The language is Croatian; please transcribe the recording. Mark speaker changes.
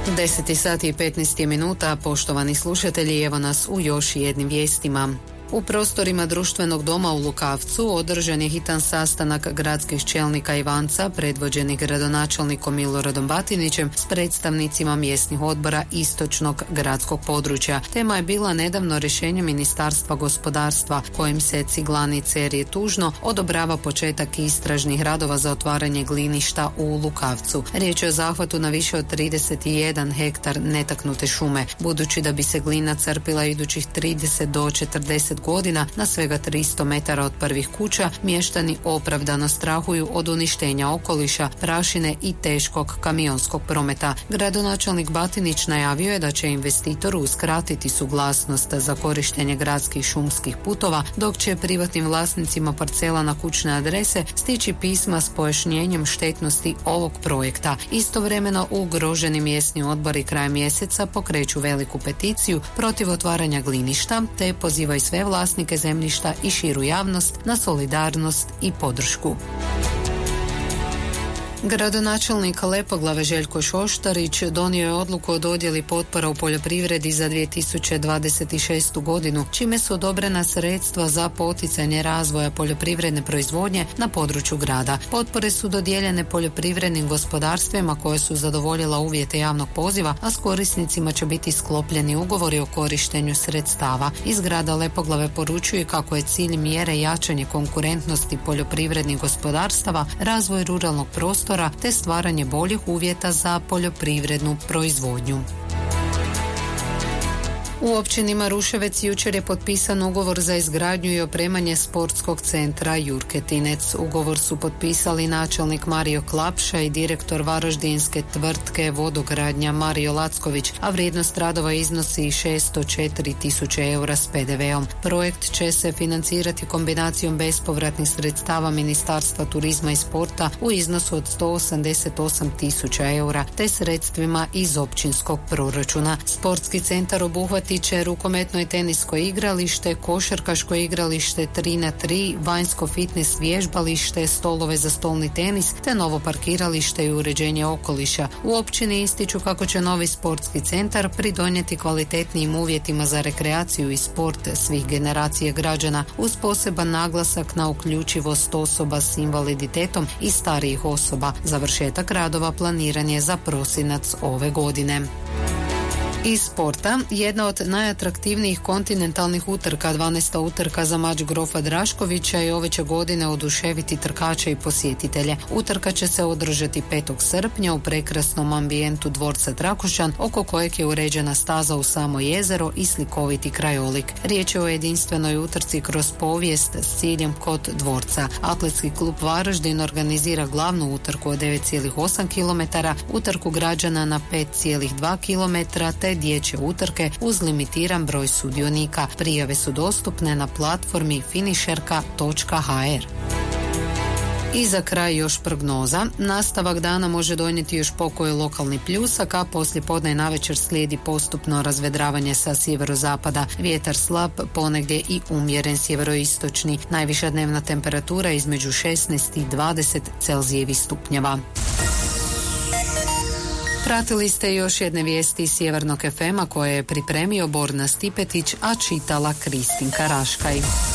Speaker 1: 10 sati i 15 minuta, poštovani slušatelji, evo nas u još jednim vijestima. U prostorima društvenog doma u Lukavcu održan je hitan sastanak gradskih čelnika Ivanca, predvođenih gradonačelnikom Miloradom Batinićem s predstavnicima mjesnih odbora istočnog gradskog područja. Tema je bila nedavno rješenje Ministarstva gospodarstva kojim se Ciglani Cerje Tužno odobrava početak istražnih radova za otvaranje gliništa u Lukavcu. Riječ je o zahvatu na više od 31 hektar netaknute šume. Budući da bi se glina crpila idućih 30 do 40 godina na svega 300 metara od prvih kuća, mještani opravdano strahuju od uništenja okoliša, prašine i teškog kamionskog prometa. Gradonačelnik Batinić najavio je da će investitoru uskratiti suglasnost za korištenje gradskih šumskih putova, dok će privatnim vlasnicima parcela na kućne adrese stići pisma s pojašnjenjem štetnosti ovog projekta. Istovremeno ugroženi mjesni odbori krajem mjeseca pokreću veliku peticiju protiv otvaranja gliništa, te pozivaju sve vlasnike zemljišta i širu javnost na solidarnost i podršku. Gradonačelnik Lepoglave Željko Šoštarić donio je odluku o dodjeli potpora u poljoprivredi za 2026. godinu, čime su odobrena sredstva za poticanje razvoja poljoprivredne proizvodnje na području grada. Potpore su dodijeljene poljoprivrednim gospodarstvima koje su zadovoljila uvjete javnog poziva, a s korisnicima će biti sklopljeni ugovori o korištenju sredstava. Iz grada Lepoglave poručuju kako je cilj mjere jačanje konkurentnosti poljoprivrednih gospodarstava, razvoj ruralnog prostora te stvaranje boljih uvjeta za poljoprivrednu proizvodnju. U općini Maruševec jučer je potpisan ugovor za izgradnju i opremanje sportskog centra Jurketinec. Ugovor su potpisali načelnik Mario Klapša i direktor varaždinske tvrtke Vodogradnja Mario Lacković, a vrijednost radova iznosi 604.000 eura s PDV-om. Projekt će se financirati kombinacijom bespovratnih sredstava Ministarstva turizma i sporta u iznosu od 188.000 eura te sredstvima iz općinskog proračuna. Sportski centar obuhvati će rukometno i tenisko igralište, košarkaško igralište 3x3, vanjsko fitness vježbalište, stolove za stolni tenis te novo parkiralište i uređenje okoliša. U općini ističu kako će novi sportski centar pridonijeti kvalitetnijim uvjetima za rekreaciju i sport svih generacija građana uz poseban naglasak na uključivost osoba s invaliditetom i starijih osoba. Završetak radova planiran je za prosinac ove godine. Iz sporta, jedna od najatraktivnijih kontinentalnih utrka, 12. utrka za mač grofa Draškovića i ove će godine oduševiti trkače i posjetitelje. Utrka će se održati 5. srpnja u prekrasnom ambijentu dvorca Trakošćan, oko kojeg je uređena staza u samo jezero i slikoviti krajolik. Riječ je o jedinstvenoj utrci kroz povijest s ciljem kod dvorca. Atletski klub Varaždin organizira glavnu utrku od 9,8 km, utrku građana na 5,2 km te dječje utrke uz limitiran broj sudionika. Prijave su dostupne na platformi finisherka.hr. I za kraj još prognoza. Nastavak dana može donijeti još pokoje lokalni pljusak, a poslije podne i navečer slijedi postupno razvedravanje sa sjeverozapada. Vjetar slab, ponegdje i umjeren sjeveroistočni. Najviša dnevna temperatura između 16 i 20 Celzijevih stupnjeva. Pratili ste još jedne vijesti iz Sjevernog FM-a koje je pripremio Borna Stipetić, a čitala Kristinka Raškaj.